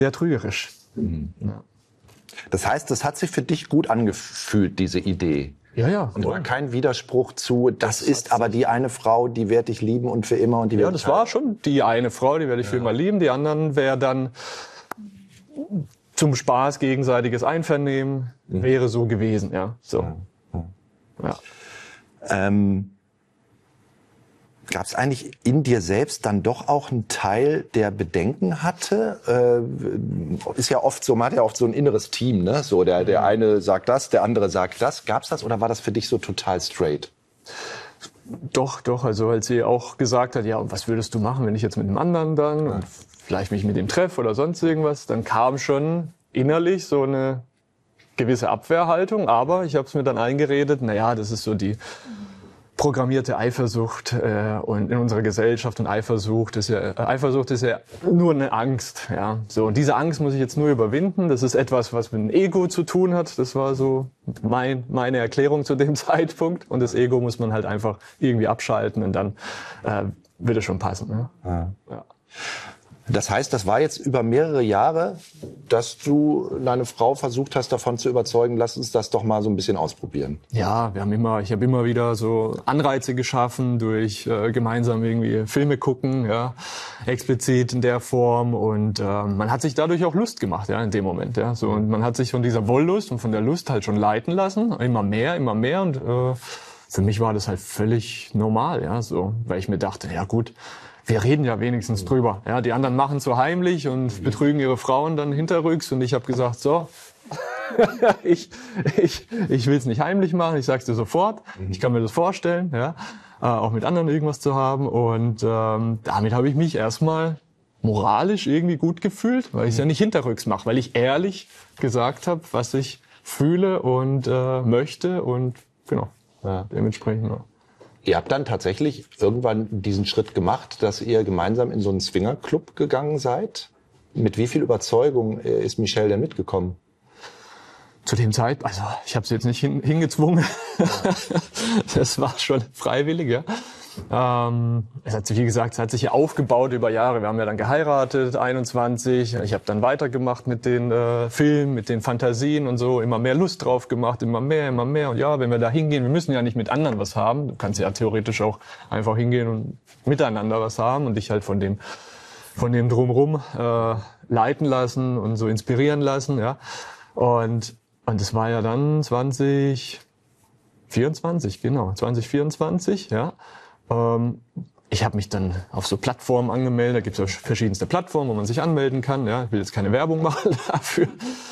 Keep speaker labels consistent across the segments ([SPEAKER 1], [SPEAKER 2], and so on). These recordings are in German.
[SPEAKER 1] sehr trügerisch.
[SPEAKER 2] Ja. Das heißt, das hat sich für dich gut angefühlt, diese Idee.
[SPEAKER 1] Ja.
[SPEAKER 2] Und war kein Widerspruch zu, das ist aber die eine Frau, die werde ich lieben und für immer. Und die
[SPEAKER 1] das war schon die eine Frau, die werde ich für immer lieben. Die anderen wäre dann zum Spaß, gegenseitiges Einvernehmen, wäre so gewesen. Ja, so. Ja.
[SPEAKER 2] Gab es eigentlich in dir selbst dann doch auch einen Teil, der Bedenken hatte? Ist ja oft so, man hat ja oft so ein inneres Team, ne? So, der eine sagt das, der andere sagt das. Gab's das oder war das für dich so total straight?
[SPEAKER 1] Doch. Also als sie auch gesagt hat, ja, und was würdest du machen, wenn ich jetzt mit einem anderen dann und vielleicht mich mit dem treffe oder sonst irgendwas, dann kam schon innerlich so eine gewisse Abwehrhaltung. Aber ich habe es mir dann eingeredet, naja, das ist so die programmierte Eifersucht und in unserer Gesellschaft, und Eifersucht ist ja nur eine Angst, ja. So, und diese Angst muss ich jetzt nur überwinden. Das ist etwas, was mit dem Ego zu tun hat. Das war so meine Erklärung zu dem Zeitpunkt. Und das Ego muss man halt einfach irgendwie abschalten und dann wird es schon passen. Ne? Ja.
[SPEAKER 2] Das heißt, das war jetzt über mehrere Jahre, dass du deine Frau versucht hast, davon zu überzeugen, lass uns das doch mal so ein bisschen ausprobieren.
[SPEAKER 1] Ja, ich habe immer wieder so Anreize geschaffen durch gemeinsam irgendwie Filme gucken, ja, explizit in der Form, und man hat sich dadurch auch Lust gemacht, ja, in dem Moment, ja, so, und man hat sich von dieser Wollust und von der Lust halt schon leiten lassen, immer mehr und für mich war das halt völlig normal, ja, so, weil ich mir dachte, ja gut, wir reden ja wenigstens drüber. Ja, die anderen machen so heimlich und betrügen ihre Frauen dann hinterrücks. Und ich habe gesagt, so, ich will es nicht heimlich machen, ich sag's dir sofort. Ich kann mir das vorstellen, ja, auch mit anderen irgendwas zu haben. Und damit habe ich mich erstmal moralisch irgendwie gut gefühlt, weil ich es ja nicht hinterrücks mache, weil ich ehrlich gesagt habe, was ich fühle und möchte, und genau, dementsprechend. Ja.
[SPEAKER 2] Ihr habt dann tatsächlich irgendwann diesen Schritt gemacht, dass ihr gemeinsam in so einen Swingerclub gegangen seid. Mit wie viel Überzeugung ist Michelle denn mitgekommen?
[SPEAKER 1] Zu dem Zeitpunkt, also ich habe sie jetzt nicht hingezwungen. Das war schon freiwillig, ja. Es hat sich, wie gesagt, ja aufgebaut über Jahre. Wir haben ja dann geheiratet, 21. Ich habe dann weitergemacht mit den Filmen, mit den Fantasien und so. Immer mehr Lust drauf gemacht, immer mehr. Und ja, wenn wir da hingehen, wir müssen ja nicht mit anderen was haben. Du kannst ja theoretisch auch einfach hingehen und miteinander was haben und dich halt von dem Drumherum leiten lassen und so inspirieren lassen, ja. Und das war ja dann 2024, ja. Ich habe mich dann auf so Plattformen angemeldet. Da gibt es ja verschiedenste Plattformen, wo man sich anmelden kann. Ja, ich will jetzt keine Werbung machen dafür.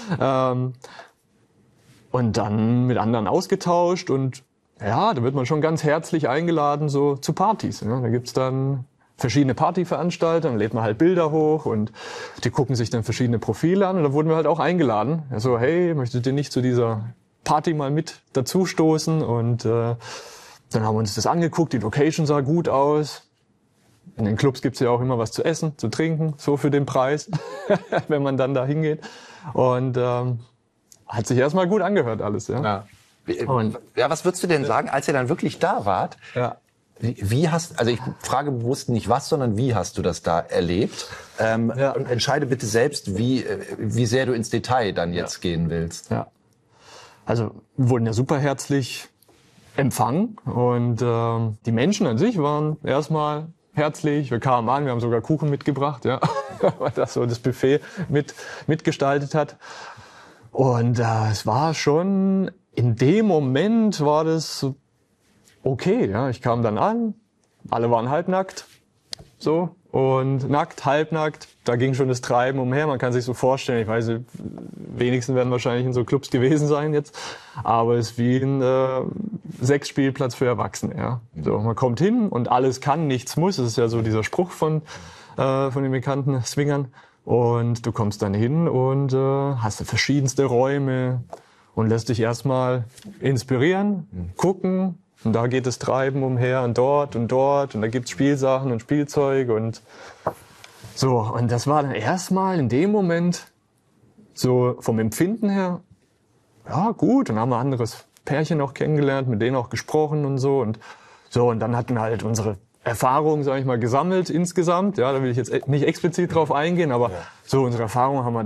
[SPEAKER 1] Und dann mit anderen ausgetauscht, und ja, da wird man schon ganz herzlich eingeladen so zu Partys. Ja. Da gibt's dann verschiedene Partyveranstalter, dann lädt man halt Bilder hoch und die gucken sich dann verschiedene Profile an, und da wurden wir halt auch eingeladen. Also, hey, möchtet ihr nicht zu dieser Party mal mit dazustoßen? Und dann haben wir uns das angeguckt, die Location sah gut aus. In den Clubs gibt's ja auch immer was zu essen, zu trinken, so für den Preis, wenn man dann da hingeht. Und hat sich erstmal gut angehört alles. Ja.
[SPEAKER 2] Ja, was würdest du denn sagen, als ihr dann wirklich da wart?
[SPEAKER 1] Ja.
[SPEAKER 2] Also ich frage bewusst nicht was, sondern wie hast du das da erlebt? Und entscheide bitte selbst, wie sehr du ins Detail dann jetzt gehen willst.
[SPEAKER 1] Ja. Also wir wurden ja super herzlich empfangen, und die Menschen an sich waren erstmal herzlich. Wir kamen an, wir haben sogar Kuchen mitgebracht, ja, weil das so das Buffet mitgestaltet hat. Und es war schon, in dem Moment war das okay, ja. Ich kam dann an, alle waren halbnackt, so, und nackt, halbnackt, da ging schon das Treiben umher. Man kann sich so vorstellen, ich weiß nicht, wenigsten werden wahrscheinlich in so Clubs gewesen sein jetzt, aber es ist wie ein Sexspielplatz für Erwachsene, ja. So, man kommt hin und alles kann, nichts muss. Das ist ja so dieser Spruch von den bekannten Swingern. Und du kommst dann hin und hast verschiedenste Räume und lässt dich erstmal inspirieren, gucken. Und da geht das Treiben umher und dort und da gibt's Spielsachen und Spielzeug und so. Und das war dann erstmal in dem Moment so vom Empfinden her, ja gut, dann haben wir ein anderes Pärchen auch kennengelernt, mit denen auch gesprochen und so. Und dann hatten wir halt unsere Erfahrungen, sag ich mal, gesammelt insgesamt. Ja, da will ich jetzt nicht explizit drauf eingehen, aber so unsere Erfahrungen haben wir